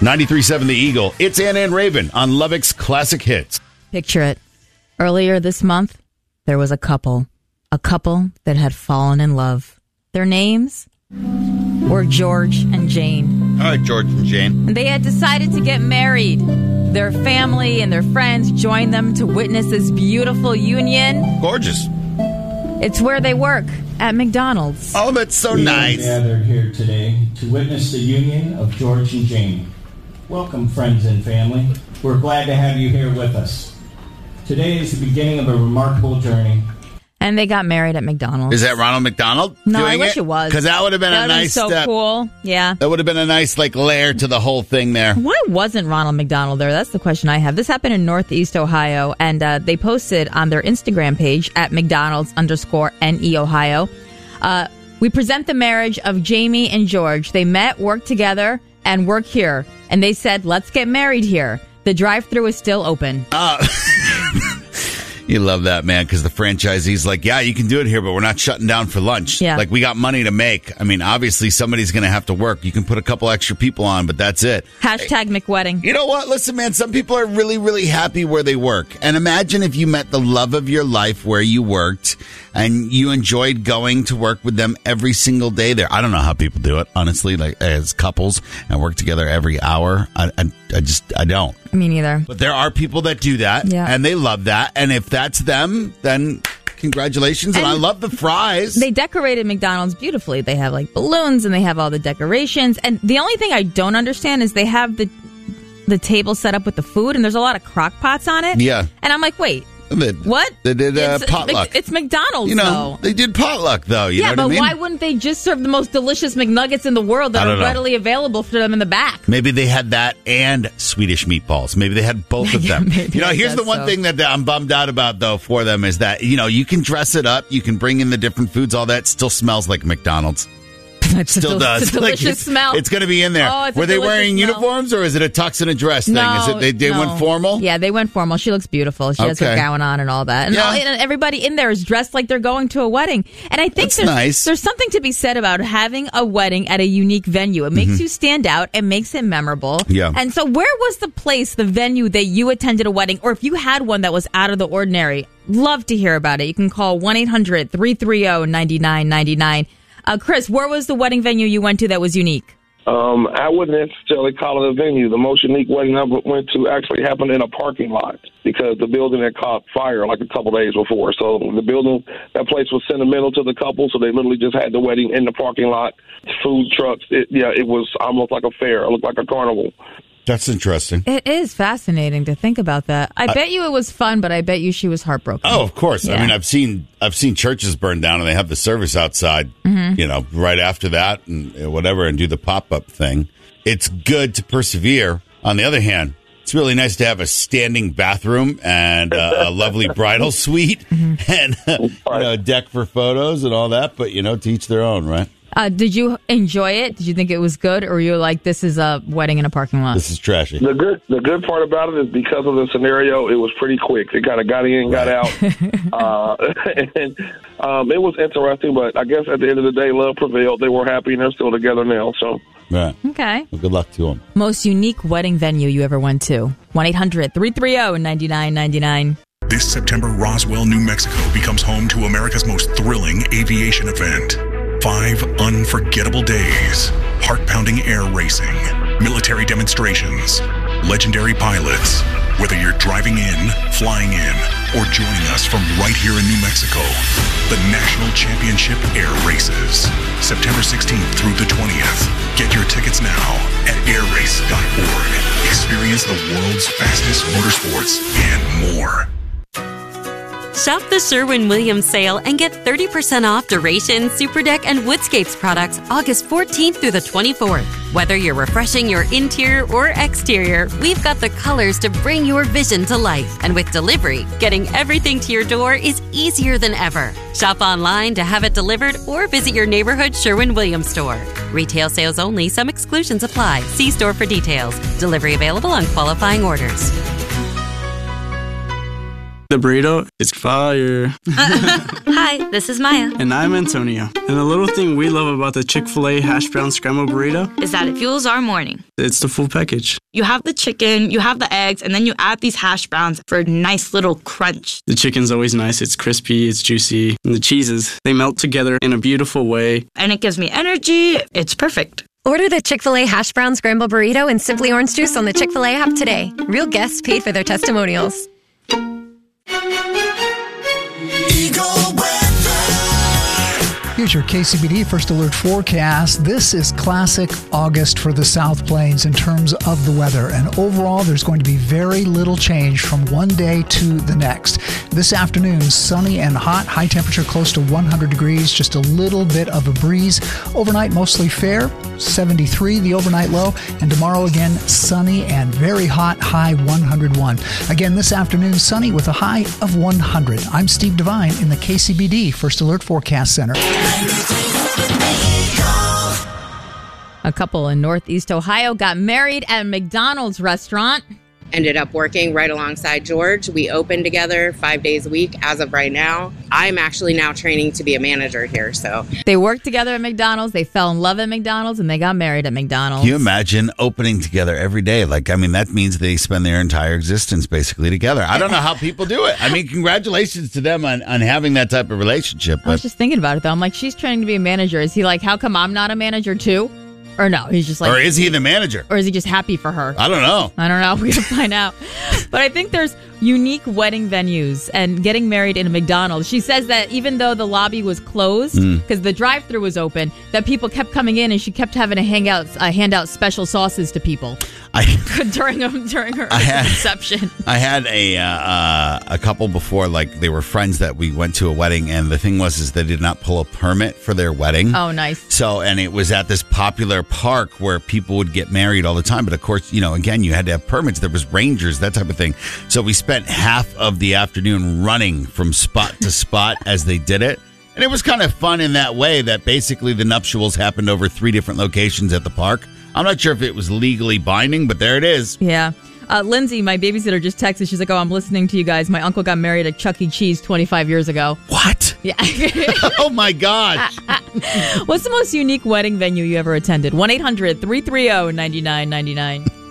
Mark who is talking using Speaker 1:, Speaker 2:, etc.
Speaker 1: 93.7 The Eagle. It's Anna and Raven on Lubbock's Classic Hits.
Speaker 2: Picture it. Earlier this month, there was a couple that had fallen in love. Their names were George and Jane.
Speaker 1: All right, George and Jane.
Speaker 2: And they had decided to get married. Their family and their friends joined them to witness this beautiful union.
Speaker 1: Gorgeous.
Speaker 2: It's where they work, at McDonald's.
Speaker 1: Oh, that's so
Speaker 3: We
Speaker 1: nice.
Speaker 3: are gathered here today to witness the union of George and Jane. Welcome, friends and family. We're glad to have you here with us. Today is the beginning of a remarkable journey.
Speaker 2: And they got married at McDonald's.
Speaker 1: Is that Ronald McDonald?
Speaker 2: No,
Speaker 1: doing
Speaker 2: I wish it was.
Speaker 1: Because that would have been
Speaker 2: That
Speaker 1: a
Speaker 2: would have been
Speaker 1: nice
Speaker 2: so
Speaker 1: step.
Speaker 2: cool. Yeah.
Speaker 1: That would have been a nice layer to the whole thing there.
Speaker 2: Why wasn't Ronald McDonald there? That's the question I have. This happened in Northeast Ohio, and they posted on their Instagram page at McDonald's_NE Ohio. We present the marriage of Jamie and George. They met, worked together, and work here. And they said, let's get married here. The drive-thru is still open.
Speaker 1: You love that, man, because the franchisee's like, yeah, you can do it here, but we're not shutting down for lunch.
Speaker 2: Yeah.
Speaker 1: Like, we got money to make. I mean, obviously, somebody's going to have to work. You can put a couple extra people on, but that's it.
Speaker 2: Hashtag McWedding.
Speaker 1: You know what? Listen, man, some people are really, really happy where they work. And imagine if you met the love of your life where you worked and you enjoyed going to work with them every single day there. I don't know how people do it, honestly, like as couples and work together every hour. I don't.
Speaker 2: Me neither.
Speaker 1: But there are people that do that,
Speaker 2: Yeah.
Speaker 1: and they love that. And if that's them, then congratulations. And I love the fries.
Speaker 2: They decorated McDonald's beautifully. They have like balloons and they have all the decorations. And the only thing I don't understand is they have the table set up with the food, and there's a lot of crock pots on it.
Speaker 1: Yeah.
Speaker 2: And I'm like, wait. What?
Speaker 1: They did potluck.
Speaker 2: It's McDonald's,
Speaker 1: You know,
Speaker 2: though.
Speaker 1: they did potluck, though. You know what
Speaker 2: but
Speaker 1: I mean?
Speaker 2: why wouldn't they just serve the most delicious McNuggets in the world that
Speaker 1: I
Speaker 2: are
Speaker 1: don't know.
Speaker 2: readily available for them in the back?
Speaker 1: Maybe they had that and Swedish meatballs. Maybe they had both of them.
Speaker 2: maybe, I
Speaker 1: Here's the
Speaker 2: guess
Speaker 1: one
Speaker 2: so.
Speaker 1: thing that I'm bummed out about, though, for them is that, you can dress it up. You can bring in the different foods. All that still smells like McDonald's. Still does.
Speaker 2: It's a delicious smell.
Speaker 1: It's going to be in there.
Speaker 2: Oh, it's a
Speaker 1: Were they
Speaker 2: delicious
Speaker 1: wearing
Speaker 2: smell.
Speaker 1: uniforms, or is it a tux and a dress thing?
Speaker 2: No,
Speaker 1: Is it they went formal?
Speaker 2: Yeah, they went formal. She looks beautiful. She has her
Speaker 1: Okay.
Speaker 2: gown on and all that. And,
Speaker 1: Yeah.
Speaker 2: and everybody in there is dressed like they're going to a wedding. And I think
Speaker 1: That's nice.
Speaker 2: there's something to be said about having a wedding at a unique venue. It makes you stand out. It makes it memorable.
Speaker 1: Yeah.
Speaker 2: And so where was the venue that you attended a wedding, or if you had one that was out of the ordinary? Love to hear about it. You can call 1-800-330-9999. Chris, where was the wedding venue you went to that was unique?
Speaker 4: I wouldn't necessarily call it a venue. The most unique wedding I went to actually happened in a parking lot because the building had caught fire like a couple days before. So that place was sentimental to the couple, so they literally just had the wedding in the parking lot. Food trucks. It was almost like a fair. It looked like a carnival.
Speaker 1: That's interesting.
Speaker 2: It is fascinating to think about that. I bet you it was fun, but I bet you she was heartbroken.
Speaker 1: Oh, of course.
Speaker 2: Yeah.
Speaker 1: I mean, I've seen churches burn down, and they have the service outside. Right after that, and whatever, and do the pop-up thing. It's good to persevere. On the other hand, it's really nice to have a standing bathroom and a lovely bridal suite and a deck for photos and all that. But to each their own, right?
Speaker 2: Did you enjoy it? Did you think it was good, or were you like, this is a wedding in a parking lot?
Speaker 1: This is trashy.
Speaker 4: The good part about it is because of the scenario, it was pretty quick. They kind of got in, got out. And it was interesting, but I guess at the end of the day, love prevailed. They were happy, and they're still together now. So,
Speaker 1: Right.
Speaker 2: Okay.
Speaker 1: Well, good luck to them.
Speaker 2: Most unique wedding venue you ever went to? 1-800-330-9999.
Speaker 5: This September, Roswell, New Mexico becomes home to America's most thrilling aviation event. 5 unforgettable days, heart-pounding air racing, military demonstrations, legendary pilots. Whether you're driving in, flying in, or joining us from right here in New Mexico, the National Championship Air Races, September 16th through the 20th. Get your tickets now at airrace.org. Experience the world's fastest motorsports and more.
Speaker 6: Shop the Sherwin-Williams sale and get 30% off Duration, Superdeck, and Woodscapes products August 14th through the 24th. Whether you're refreshing your interior or exterior, we've got the colors to bring your vision to life. And with delivery, getting everything to your door is easier than ever. Shop online to have it delivered or visit your neighborhood Sherwin-Williams store. Retail sales only. Some exclusions apply. See store for details. Delivery available on qualifying orders.
Speaker 7: The burrito, it's fire.
Speaker 8: Hi, this is Maya.
Speaker 7: And I'm Antonio. And the little thing we love about the Chick-fil-A hash brown scramble burrito
Speaker 8: Is that it fuels our morning.
Speaker 7: It's the full package.
Speaker 8: You have the chicken, you have the eggs, and then you add these hash browns for a nice little crunch.
Speaker 7: The chicken's always nice. It's crispy, it's juicy. And the cheeses, they melt together in a beautiful way.
Speaker 8: And it gives me energy. It's perfect.
Speaker 9: Order the Chick-fil-A hash brown scramble burrito and Simply Orange Juice on the Chick-fil-A app today. Real guests paid for their testimonials.
Speaker 10: Here's your KCBD First Alert forecast. This is classic August for the South Plains in terms of the weather. And overall, there's going to be very little change from one day to the next. This afternoon, sunny and hot, high temperature close to 100 degrees, just a little bit of a breeze. Overnight, mostly fair, 73 the overnight low. And tomorrow again, sunny and very hot, high 101. Again, this afternoon, sunny with a high of 100. I'm Steve Devine in the KCBD First Alert Forecast Center.
Speaker 2: A couple in Northeast Ohio got married at a McDonald's restaurant.
Speaker 11: Ended up working right alongside George. We opened together 5 days a week as of right now. I'm actually now training to be a manager here. So
Speaker 2: They worked together at McDonald's, they fell in love at McDonald's, and they got married at McDonald's.
Speaker 1: Can you imagine opening together every day? That means they spend their entire existence basically together. I don't know how people do it. Congratulations to them on having that type of relationship.
Speaker 2: I was just thinking about it, though. I'm like, she's training to be a manager. Is he like, how come I'm not a manager, too? Or no, he's just like...
Speaker 1: Or is he the manager?
Speaker 2: Or is he just happy for her?
Speaker 1: I don't know.
Speaker 2: We gotta find out. But I think there's unique wedding venues and getting married in a McDonald's. She says that even though the lobby was closed, because the drive-thru was open, that people kept coming in and she kept having to hand out special sauces to people during her reception. I
Speaker 1: had a couple before, they were friends that we went to a wedding, and the thing was they did not pull a permit for their wedding.
Speaker 2: Oh, nice.
Speaker 1: So, and it was at this popular park where people would get married all the time. But of course, again, you had to have permits. There was rangers, that type of thing. So we spent half of the afternoon running from spot to spot as they did it. And it was kind of fun in that way that basically the nuptials happened over 3 different locations at the park. I'm not sure if it was legally binding, but there it is.
Speaker 2: Yeah. Lindsay, my babysitter, just texted. She's like, I'm listening to you guys. My uncle got married at Chuck E. Cheese 25 years ago.
Speaker 1: What?
Speaker 2: Yeah.
Speaker 1: Oh, my gosh.
Speaker 2: What's the most unique wedding venue you ever attended? 1-800-330-9999.